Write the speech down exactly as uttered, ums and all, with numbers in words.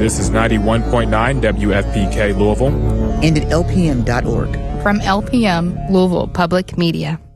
This is ninety-one point nine W F P K Louisville. And at L P M dot org. From L P M, Louisville Public Media.